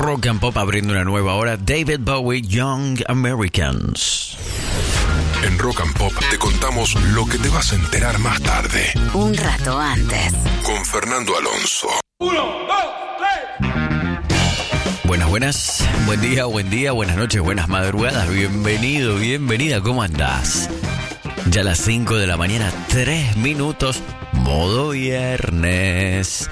Rock and Pop abriendo una nueva hora. David Bowie, Young Americans. En Rock and Pop te contamos lo que te vas a enterar más tarde. Un rato antes. Con Fernando Alonso. 1, 2, 3. Buenas, buen día, buenas noches, buenas madrugadas. Bienvenido, bienvenida, ¿cómo andás? Ya a las 5 de la mañana, 3 minutos, modo viernes.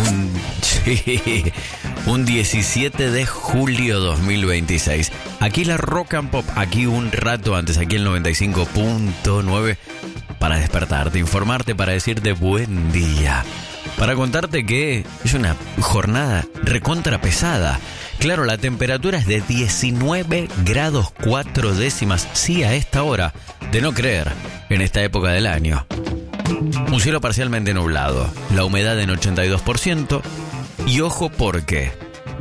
Un 17 de julio 2026. Aquí la Rock and Pop, aquí un rato antes, aquí el 95.9, para despertarte, informarte, para decirte buen día. Para contarte que es una jornada recontra pesada. Claro, la temperatura es de 19 grados 4 décimas. Sí, a esta hora, de no creer, en esta época del año. Un cielo parcialmente nublado, la humedad en 82%. Y ojo porque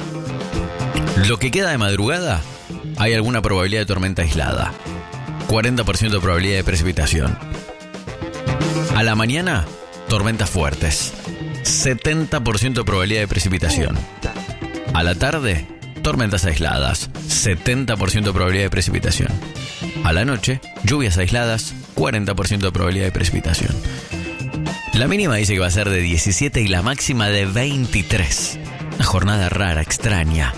lo que queda de madrugada, hay alguna probabilidad de tormenta aislada. 40% de probabilidad de precipitación. A la mañana, tormentas fuertes. 70% de probabilidad de precipitación. A la tarde, tormentas aisladas. 70% de probabilidad de precipitación. A la noche, lluvias aisladas. 40% de probabilidad de precipitación. La mínima dice que va a ser de 17 y la máxima de 23. Una jornada rara, extraña.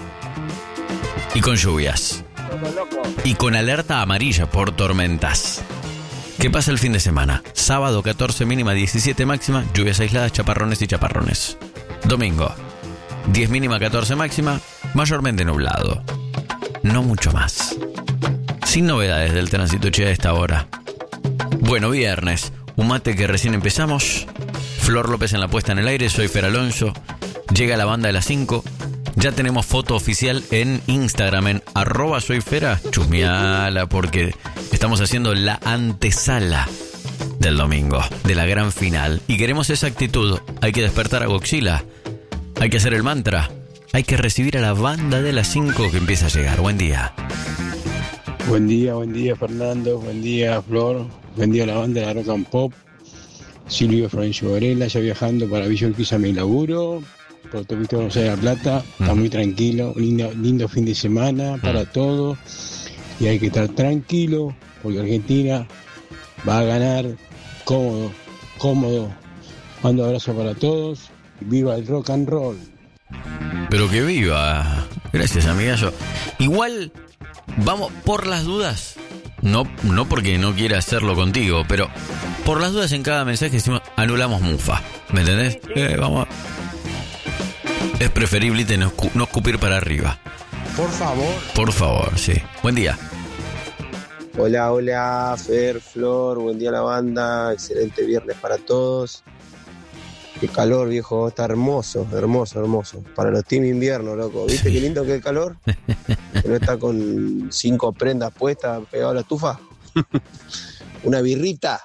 Y con lluvias. Y con alerta amarilla por tormentas. ¿Qué pasa el fin de semana? Sábado 14 mínima, 17 máxima, lluvias aisladas, chaparrones y chaparrones. Domingo 10 mínima, 14 máxima, mayormente nublado. No mucho más. Sin novedades del tránsito che a esta hora. Bueno, viernes, un mate que recién empezamos. Flor López en la puesta en el aire, soy Fer Alonso. Llega la banda de las 5. Ya tenemos foto oficial en Instagram, en @soyfera. Chusmeala porque estamos haciendo la antesala del domingo, de la gran final. Y queremos esa actitud. Hay que despertar a Godzilla. Hay que hacer el mantra. Hay que recibir a la banda de las 5 que empieza a llegar. Buen día. Buen día Fernando. Buen día Flor. Buen día a la banda de la Rock and Pop. Silvio Florencio Varela, ya viajando para Villa Urquiza, mi laburo. Por autopista Buenos Aires, La Plata. Está muy tranquilo. Lindo fin de semana para todos. Y hay que estar tranquilo porque Argentina va a ganar cómodo. Mando abrazo para todos. Viva el rock and roll. Pero que viva. Gracias, amigazo. Igual, vamos por las dudas. No porque no quiera hacerlo contigo, pero por las dudas en cada mensaje decimos anulamos mufa. ¿Me entendés? Vamos. Es preferible no escupir para arriba. Por favor, sí. Buen día. Hola, Fer, Flor, buen día a la banda, excelente viernes para todos. Qué calor, viejo, está hermoso. Para los team invierno, loco. ¿Viste qué lindo que es el calor? Que no está con 5 prendas puestas pegado a la estufa. Una birrita.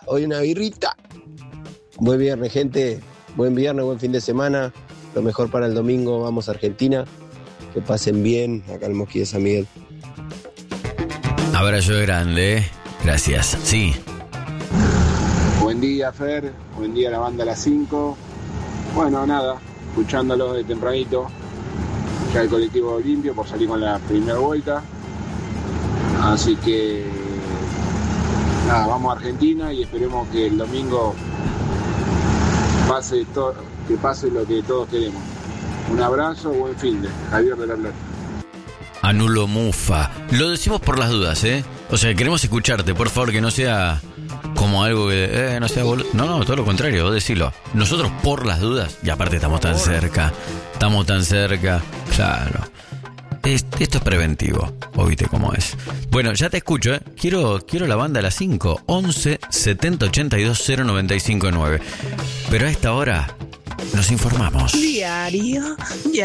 Buen viernes, gente. Buen viernes, buen fin de semana. Lo mejor para el domingo, vamos a Argentina. Que pasen bien, acá en el Mosquí de San Miguel. Abrazo grande, gracias. Sí. Buen día, Fer. Buen día a la banda a las 5. Bueno, nada, escuchándolos de tempranito. Ya el colectivo limpio por salir con la primera vuelta. Así que nada, vamos a Argentina y esperemos que el domingo pase lo que todos queremos. Un abrazo, buen fin de Javier de la Plata. Anulo mufa. Lo decimos por las dudas, ¿eh? O sea, queremos escucharte, por favor, que no sea como algo que no sea boludo. No, todo lo contrario, vos decilo. Nosotros por las dudas, y aparte estamos tan cerca, claro. Esto es preventivo, oíste cómo es. Bueno, ya te escucho, ¿eh? Quiero la banda a las 5, 11 70 82 0959. Pero a esta hora nos informamos. Diario.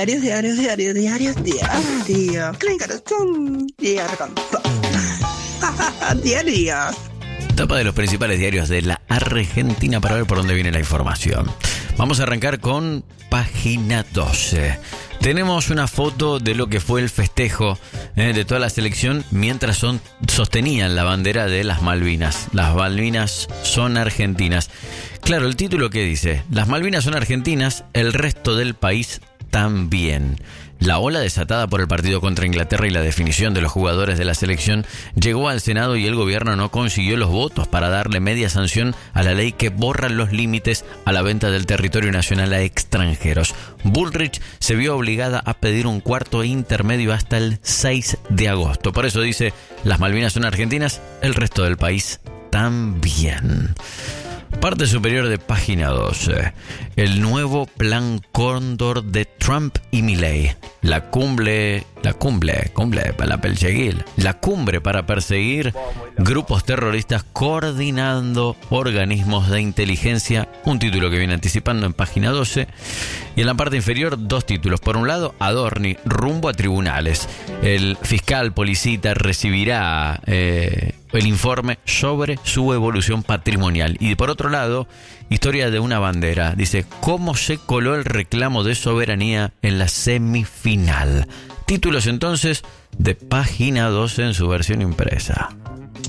Diario. Tapa de los principales diarios de la Argentina para ver por dónde viene la información. Vamos a arrancar con página 12. Tenemos una foto de lo que fue el festejo de toda la selección mientras sostenían la bandera de las Malvinas. Las Malvinas son argentinas. Claro, el título que dice: las Malvinas son argentinas, el resto del país también. La ola desatada por el partido contra Inglaterra y la definición de los jugadores de la selección llegó al Senado y el gobierno no consiguió los votos para darle media sanción a la ley que borra los límites a la venta del territorio nacional a extranjeros. Bullrich se vio obligada a pedir un cuarto intermedio hasta el 6 de agosto. Por eso dice, las Malvinas son argentinas, el resto del país también. Parte superior de página 12. El nuevo plan Cóndor de Trump y Milei. La cumbre para perseguir grupos terroristas coordinando organismos de inteligencia. Un título que viene anticipando en página 12. Y en la parte inferior, dos títulos. Por un lado, Adorni, rumbo a tribunales. El fiscal Policita recibirá el informe sobre su evolución patrimonial. Y por otro lado, historia de una bandera. Dice, ¿cómo se coló el reclamo de soberanía en la semifinal? Títulos entonces de página 12 en su versión impresa.